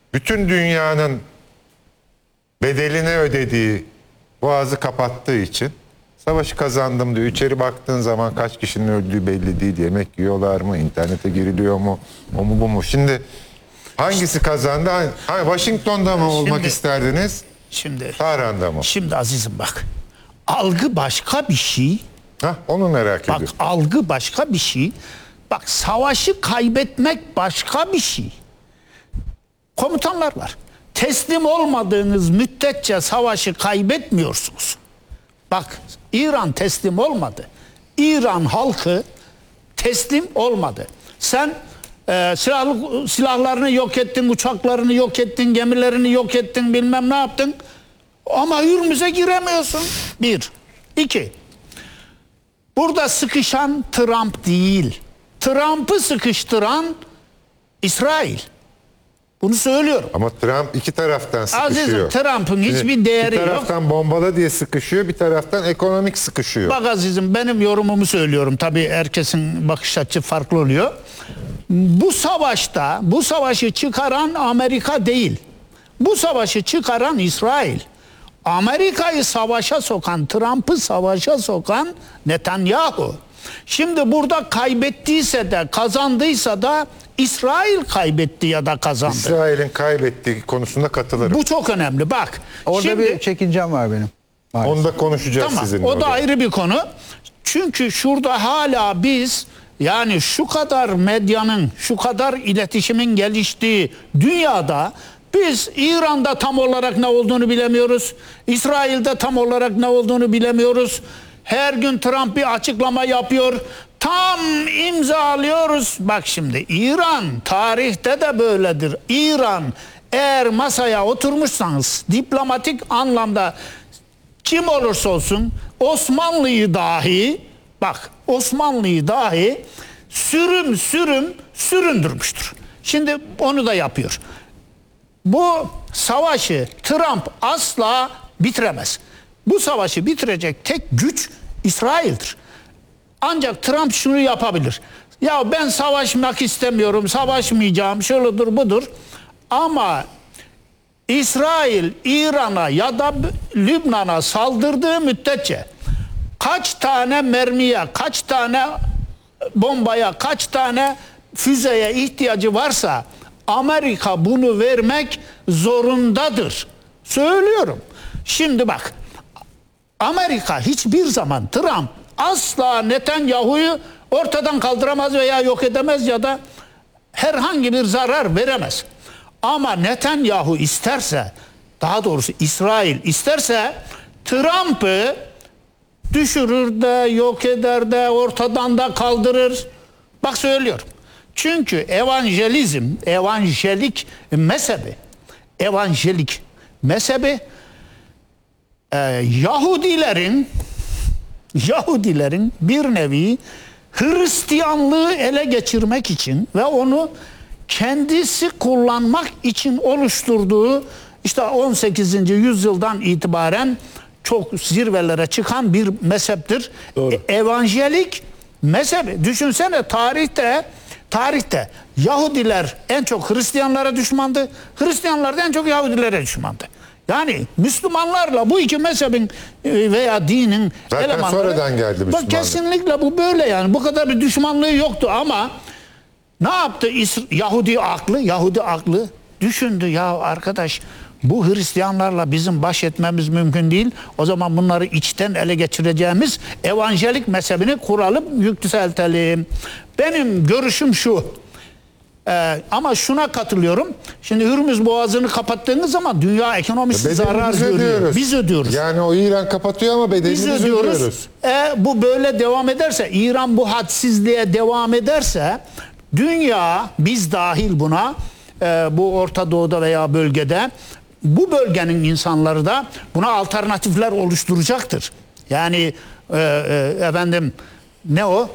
bütün dünyanın bedelini ödediği boğazı kapattığı için savaşı kazandım diyor. İçeri baktığın zaman kaç kişinin öldüğü belli değil. Yemek yiyorlar mı? İnternete giriliyor mu? O mu bu mu? Şimdi hangisi kazandı? Washington'da mı olmak isterdiniz? Tahran'da mı? Şimdi azizim bak. Algı başka bir şey. Onu merak ediyorum. Bak algı başka bir şey. Bak savaşı kaybetmek başka bir şey. Komutanlar var. Teslim olmadığınız müddetçe savaşı kaybetmiyorsunuz. Bak İran teslim olmadı. İran halkı teslim olmadı. Sen silahlarını yok ettin, uçaklarını yok ettin, gemilerini yok ettin, bilmem ne yaptın. Ama Hürmüz'e giremiyorsun. Bir. İki. Burada sıkışan Trump değil. Trump'ı sıkıştıran İsrail. Bunu söylüyorum. Ama Trump iki taraftan sıkışıyor. Azizim, Trump'ın hiçbir değeri yok. Bir taraftan bombala diye sıkışıyor, bir taraftan ekonomik sıkışıyor. Bak azizim, benim yorumumu söylüyorum. Tabii herkesin bakış açısı farklı oluyor. Bu savaşta, bu savaşı çıkaran Amerika değil. Bu savaşı çıkaran İsrail. Amerika'yı savaşa sokan, Trump'ı savaşa sokan Netanyahu. Şimdi burada kaybettiyse de kazandıysa da İsrail kaybetti ya da kazandı. İsrail'in kaybettiği konusunda katılırım. Bu çok önemli. Bak. Orada şimdi, bir çekincem var benim. Onu da konuşacağız tamam, sizinle. o da ayrı bir konu. Çünkü şurada hala biz, yani şu kadar medyanın, şu kadar iletişimin geliştiği dünyada biz İran'da tam olarak ne olduğunu bilemiyoruz. İsrail'de tam olarak ne olduğunu bilemiyoruz. Her gün Trump bir açıklama yapıyor. Tam imzalıyoruz. Bak şimdi İran tarihte de böyledir. İran eğer masaya oturmuşsanız diplomatik anlamda kim olursa olsun Osmanlı'yı dahi, bak Osmanlı'yı dahi süründürmüştür. Şimdi onu da yapıyor. Bu savaşı Trump asla bitiremez. Bu savaşı bitirecek tek güç İsrail'dir. Ancak Trump şunu yapabilir. Ya ben savaşmak istemiyorum, savaşmayacağım, şöyledir budur. Ama İsrail İran'a ya da Lübnan'a saldırdığı müddetçe kaç tane mermiye, kaç tane bombaya, kaç tane füzeye ihtiyacı varsa Amerika bunu vermek zorundadır. Söylüyorum. Şimdi bak, Amerika hiçbir zaman, Trump asla Netanyahu'yu ortadan kaldıramaz veya yok edemez ya da herhangi bir zarar veremez. Ama Netanyahu isterse, daha doğrusu İsrail isterse Trump'ı düşürür de, yok eder de, ortadan da kaldırır. Bak söylüyorum. Çünkü evanjelik mezhebi Yahudilerin bir nevi Hristiyanlığı ele geçirmek için ve onu kendisi kullanmak için oluşturduğu, işte 18. yüzyıldan itibaren çok zirvelere çıkan bir mezheptir. Evanjelik mezhebi. Düşünsene, tarihte Yahudiler en çok Hristiyanlara düşmandı. Hristiyanlar da en çok Yahudilere düşmandı. Yani Müslümanlarla bu iki mezhebin veya dinin zaten elemanları, sonradan geldi Müslümanlar. Kesinlikle bu böyle yani. Bu kadar bir düşmanlığı yoktu ama ne yaptı Yahudi aklı düşündü, ya arkadaş bu Hristiyanlarla bizim baş etmemiz mümkün değil. O zaman bunları içten ele geçireceğimiz evanjelik mezhebini kuralım, yükseltelim. Benim görüşüm şu. Ama şuna katılıyorum. Şimdi Hürmüz Boğazı'nı kapattığınız zaman dünya ekonomisi zarar görüyor. Biz ödüyoruz. Yani o İran kapatıyor ama bedelini biz ödüyoruz. Bu böyle devam ederse, İran bu hadsizliğe devam ederse, dünya, biz dahil buna, bu Orta Doğu'da veya bölgede, bu bölgenin insanları da buna alternatifler oluşturacaktır. Yani efendim ne o?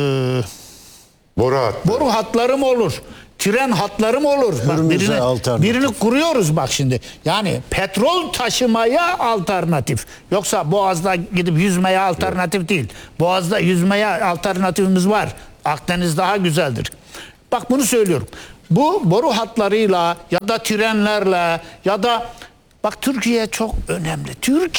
Boru hatlarım olur. Tren hatlarım olur. Bak, birini kuruyoruz bak şimdi. Yani petrol taşımaya alternatif. Yoksa Boğaz'da gidip yüzmeye alternatif değil. Boğaz'da yüzmeye alternatifimiz var. Akdeniz daha güzeldir. Bak bunu söylüyorum. bu boru hatlarıyla ya da trenlerle ya da bak Türkiye çok önemli.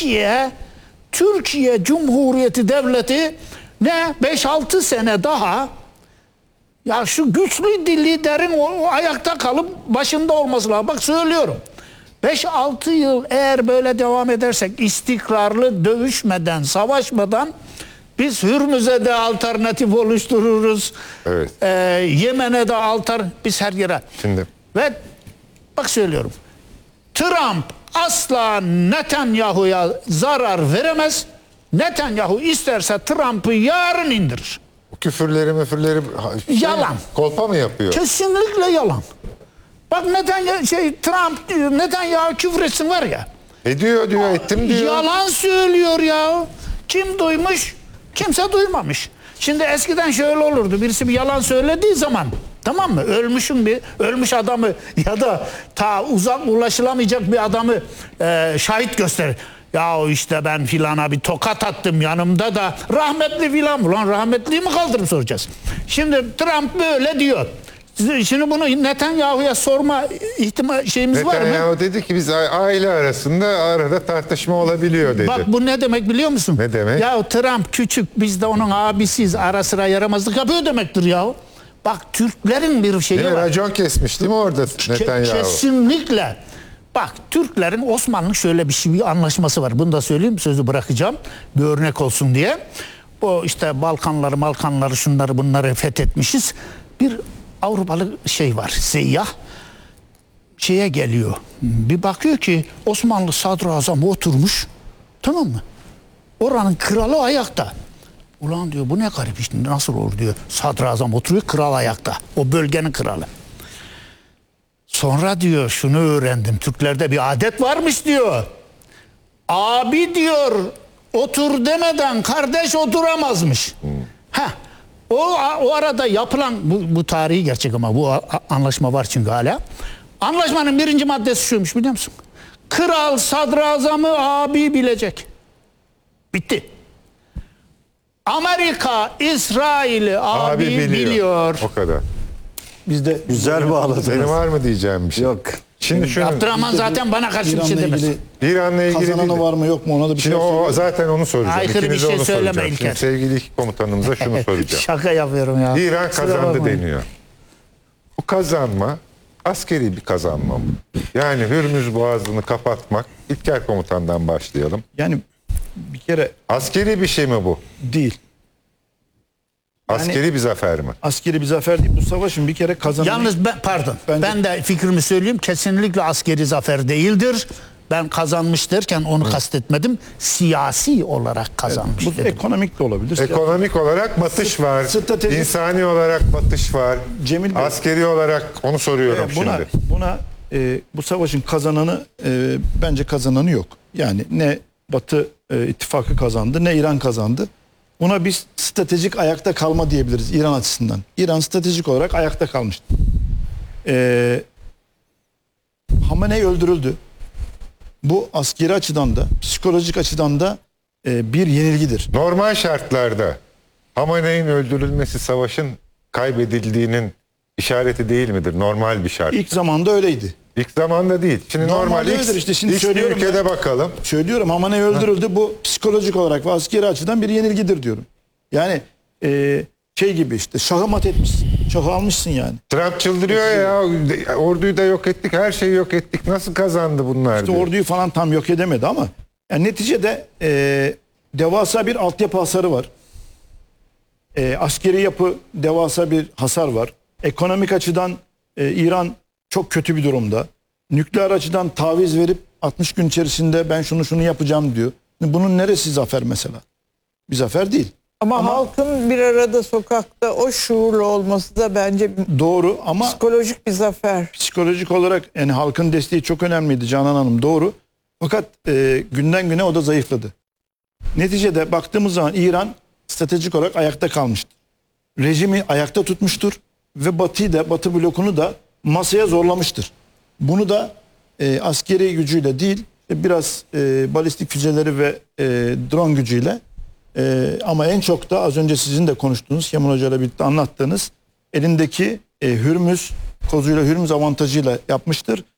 Türkiye Cumhuriyeti Devleti ne 5-6 sene daha ya şu güçlü liderin o ayakta kalıp başında olması lazım. Bak söylüyorum. 5-6 yıl eğer böyle devam edersek istikrarlı dövüşmeden, savaşmadan biz Hürmüz'e de alternatif oluştururuz. Evet. Yemen'e de biz her yere. Şimdi Ve bak söylüyorum. Trump asla Netanyahu'ya zarar veremez. Netanyahu isterse Trump'ı yarın indirir. küfürleri Yalan. kolpa mı yapıyor? Kesinlikle yalan. Bak Trump diyor, Netanyahu küfür etsin var ya. Ediyor diyor, ettim diyor. Yalan söylüyor ya. Kim duymuş? Kimse duymamış. Şimdi eskiden şöyle olurdu. Birisi bir yalan söylediği zaman, tamam mı? Ölmüş adamı ya da ta uzak ulaşılamayacak bir adamı şahit gösterir. Ya işte ben filana bir tokat attım yanımda da rahmetli filan. Ulan rahmetliyi mi kaldırıp soracağız? Şimdi Trump böyle diyor. Şimdi bunu Netanyahu'ya sorma şeyimiz var mı? Netanyahu dedi ki biz aile arasında arada tartışma olabiliyor dedi. Bak bu ne demek biliyor musun? Ne demek? Ya Trump küçük, biz de onun abisiyiz, ara sıra yaramazlık yapıyor demektir ya. Bak Türklerin bir şeyi var. Racon kesmiş değil mi orada Netanyahu? Kesinlikle. Bak Türklerin Osmanlı'nın şöyle bir anlaşması var. Bunu da söyleyeyim, sözü bırakacağım. Bir örnek olsun diye. O işte Balkanları şunları bunları fethetmişiz. Bir Avrupalı var, seyyah şeye geliyor. Bir bakıyor ki Osmanlı sadrazamı oturmuş. Tamam mı? Oranın kralı ayakta. Ulan diyor bu ne garip işte, nasıl olur diyor. Sadrazam oturuyor, kral ayakta. O bölgenin kralı. Sonra diyor şunu öğrendim. Türklerde bir adet varmış diyor. Abi diyor otur demeden kardeş oturamazmış. O arada yapılan bu tarihi gerçek ama bu anlaşma var çünkü hala. Anlaşmanın 1. maddesi şuymuş biliyor musun? Kral sadrazamı abi bilecek. Bitti. Amerika İsrail'i abi biliyor. O kadar. Bizde güzel bağladınız. Senin var mı diyeceğim bir şey? Yok. Şimdi şunu, Abdurrahman zaten bana karşı bir şey demez. İran'la ilgili Kazananı değil de. var mı yok mu ona da bir Şimdi şey söyleyeyim. zaten onu soracağım. Aykırı bir İkinize şey onu söyleme soracağım. İlker. Şimdi sevgili iki komutanımıza şunu soracağım. Şaka yapıyorum ya. İran Kusura kazandı bakmayın. deniyor. Bu kazanma askeri bir kazanma mı? Yani Hürmüz Boğazı'nı kapatmak, İlker Komutan'dan başlayalım. Yani bir kere Askeri bir şey mi bu? değil. Askeri bir zafer mi? Askeri bir zafer değil. Bu savaşın bir kere kazananı... Yalnız ben de fikrimi söyleyeyim. Kesinlikle askeri zafer değildir. Ben kazanmış derken onu kastetmedim. Siyasi olarak kazanmış Bu dedim. ekonomik de olabilir. Ekonomik olarak batış var. Stratejik- İnsani olarak batış var. Cemil Bey- Askeri olarak onu soruyorum şimdi. Buna bu savaşın kazananı bence kazananı yok. Yani ne Batı ittifakı kazandı ne İran kazandı. Buna biz stratejik ayakta kalma diyebiliriz İran açısından. İran stratejik olarak ayakta kalmıştı. Hamenei öldürüldü. Bu askeri açıdan da psikolojik açıdan da bir yenilgidir. Normal şartlarda Hamenei'nin öldürülmesi savaşın kaybedildiğinin işareti değil midir? Normal bir şart. İlk zamanda öyleydi. İlk zamanda değil. Şimdi Normalde normal öyledir işte. Şimdi X bir söylüyorum ülkede ben. bakalım. Söylüyorum Hamenei öldürüldü. Bu psikolojik olarak ve askeri açıdan bir yenilgidir diyorum. Yani gibi işte şahı mat etmişsin. Şahı almışsın yani. Trump çıldırıyor ya. Orduyu da yok ettik. Her şeyi yok ettik. Nasıl kazandı bunlar İşte diyor. orduyu falan tam yok edemedi ama yani neticede devasa bir altyapı hasarı var. Askeri yapı devasa bir hasar var. Ekonomik açıdan İran çok kötü bir durumda. Nükleer açıdan taviz verip 60 gün içerisinde ben şunu yapacağım diyor. Bunun neresi zafer mesela? Bir zafer değil. Ama halkın bir arada sokakta o şuurlu olması da bence Doğru ama psikolojik bir zafer. psikolojik olarak yani halkın desteği çok önemliydi Canan Hanım, doğru. Fakat günden güne o da zayıfladı. Neticede baktığımız zaman İran stratejik olarak ayakta kalmıştır. Rejimi ayakta tutmuştur ve Batı blokunu da masaya zorlamıştır. Bunu da askeri gücüyle değil, biraz balistik füzeleri ve drone gücüyle ama en çok da az önce sizin de konuştuğunuz, Kemal Hoca ile birlikte anlattığınız elindeki Hürmüz kozuyla, Hürmüz avantajıyla yapmıştır.